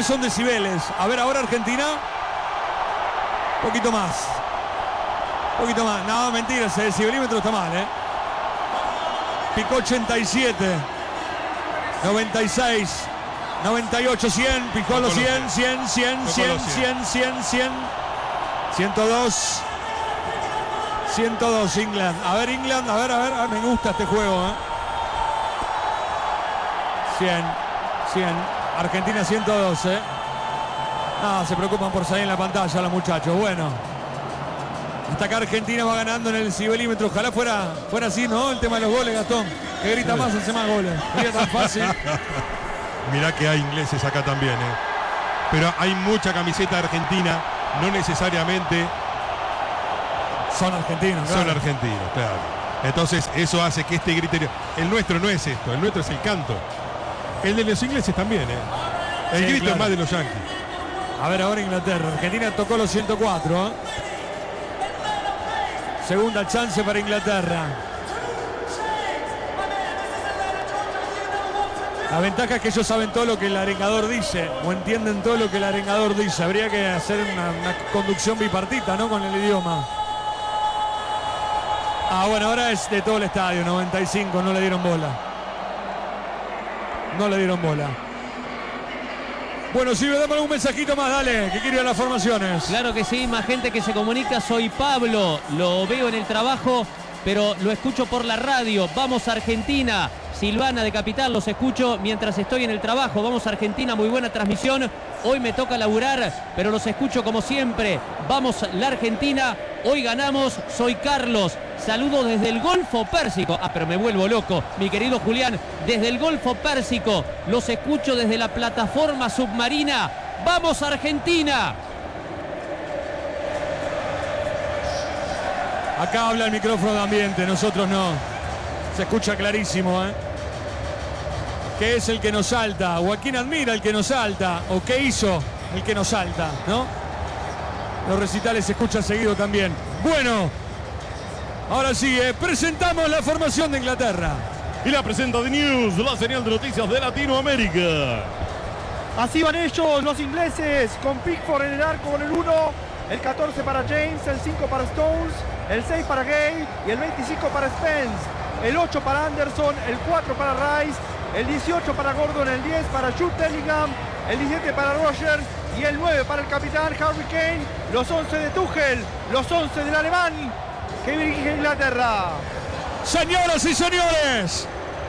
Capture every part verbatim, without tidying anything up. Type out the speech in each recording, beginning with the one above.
son decibeles. A ver ahora Argentina. Un poquito más. Un poquito más. No, mentira, ese decibelímetro está mal, ¿eh? Picó ochenta y siete. noventa y seis. noventa y ocho, cien. Picó los cien, cien, cien, cien, cien, cien, cien. ciento dos. ciento dos England. A ver England, a ver, a ver. Ah, me gusta este juego, ¿eh? cien, cien. Argentina ciento dos, ¿eh? Ah, se preocupan por salir en la pantalla los muchachos. Bueno. Hasta acá Argentina va ganando en el decibelímetro. Ojalá fuera, fuera así, ¿no? El tema de los goles, Gastón. Que grita más, hace más goles. Sería tan fácil. Mirá que hay ingleses acá también, ¿eh? Pero hay mucha camiseta argentina. No necesariamente son argentinos, claro. Son argentinos, claro. Entonces eso hace que este griterío. El nuestro no es esto, el nuestro es el canto. El de los ingleses también, ¿eh? El sí, grito claro. Es más de los yanquis. A ver ahora Inglaterra. Argentina tocó los ciento cuatro, ¿eh? Segunda chance para Inglaterra. La ventaja es que ellos saben todo lo que el arengador dice, o entienden todo lo que el arengador dice. Habría que hacer una, una conducción bipartita, ¿no? Con el idioma. Ah, bueno, ahora es de todo el estadio, noventa y cinco, no le dieron bola. No le dieron bola. Bueno, si me damos un mensajito más, dale, que quiero ir a las formaciones. Claro que sí, más gente que se comunica. Soy Pablo, lo veo en el trabajo, pero lo escucho por la radio. Vamos Argentina. Silvana de Capital, los escucho mientras estoy en el trabajo. Vamos Argentina, muy buena transmisión. Hoy me toca laburar, pero los escucho como siempre. Vamos la Argentina, hoy ganamos. Soy Carlos, saludo desde el Golfo Pérsico. Ah, pero me vuelvo loco, mi querido Julián. Desde el Golfo Pérsico, los escucho desde la plataforma submarina. ¡Vamos Argentina! Acá habla el micrófono de ambiente, nosotros no. Se escucha clarísimo, ¿eh? ¿Qué es el que nos salta? ¿O a quién admira el que nos salta? ¿O qué hizo el que nos salta? ¿No? Los recitales se escuchan seguido también. Bueno, ahora sí, eh, presentamos la formación de Inglaterra. Y la presenta The News, la señal de noticias de Latinoamérica. Así van ellos, los ingleses, con Pickford en el arco con el uno, el catorce para James, el cinco para Stones, el seis para Gay y el veinticinco para Spence. El ocho para Anderson, el cuatro para Rice, el dieciocho para Gordon, el diez para Jude Bellingham, el diecisiete para Rogers y el nueve para el capitán Harry Kane. Los once de Tuchel, los once del alemán que dirige Inglaterra. Señoras y señores,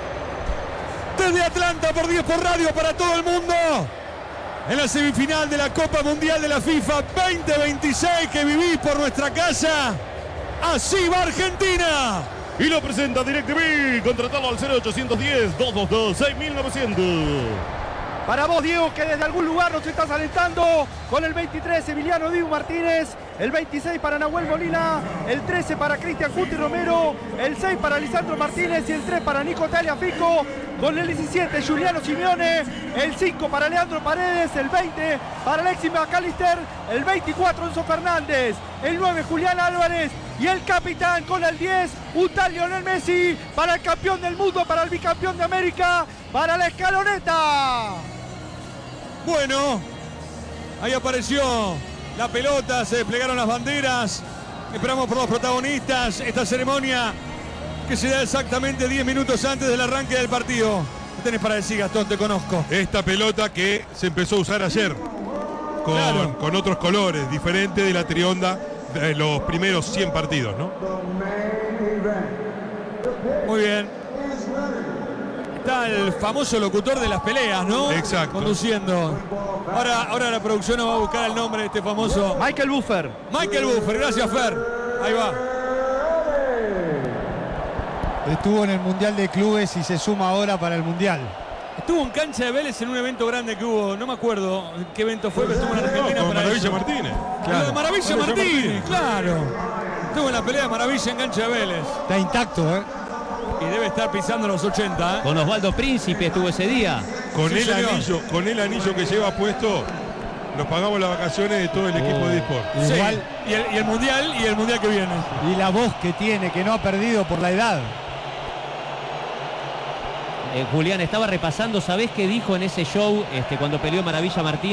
desde Atlanta por diez por radio para todo el mundo, en la semifinal de la Copa Mundial de la FIFA veinte veintiséis que vivís por nuestra casa, así va Argentina. Y lo presenta DirecTV. Contratalo al cero ochocientos diez, doscientos veintidós, seis mil novecientos. Para vos, Diego, que desde algún lugar nos estás alentando, con el veintitrés Emiliano Dibu Martínez, el veintiséis para Nahuel Molina, el trece para Cristian Cuti Romero, el seis para Lisandro Martínez y el tres para Nico Tagliafico, con el diecisiete Juliano Simeone, el cinco para Leandro Paredes, el veinte para Alexis McAllister, el veinticuatro Enzo Fernández, el nueve Julián Álvarez y el capitán con el diez, un tal Lionel Messi, para el campeón del mundo, para el bicampeón de América, para la escaloneta. Bueno, ahí apareció la pelota, se desplegaron las banderas. Esperamos por los protagonistas. Esta ceremonia que se da exactamente diez minutos antes del arranque del partido. ¿Qué tenés para decir, Gastón? Te conozco. Esta pelota que se empezó a usar ayer con, claro. con otros colores, diferente de la trionda de los primeros cien partidos, ¿no? Muy bien. Está el famoso locutor de las peleas, ¿no? Exacto. Conduciendo. Ahora, ahora la producción nos va a buscar el nombre de este famoso... Michael Buffer. Michael Buffer, gracias Fer. Ahí va. Estuvo en el Mundial de Clubes y se suma ahora para el Mundial. Estuvo en cancha de Vélez en un evento grande que hubo, no me acuerdo qué evento fue, pero estuvo en Argentina no, para Maravilla eso. Martínez. Claro. Maravilla, Maravilla Martínez, Martínez, claro. Estuvo en la pelea de Maravilla en cancha de Vélez. Está intacto, ¿eh? Y debe estar pisando los ochenta, ¿eh? Con Osvaldo Príncipe estuvo ese día. Con Sí, el señor. anillo, con el anillo que lleva puesto, nos pagamos las vacaciones de todo el equipo Oh. de eSport. Sí. Igual, Y, el, y el mundial y el mundial que viene. y la voz que tiene, que no ha perdido por la edad. Eh, Julián, estaba repasando, ¿sabés qué dijo en ese show este, cuando peleó Maravilla Martínez?